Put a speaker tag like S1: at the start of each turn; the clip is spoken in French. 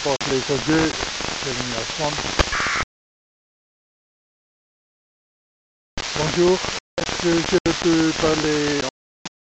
S1: porte les adieux, termination. Bonjour, est-ce que je peux parler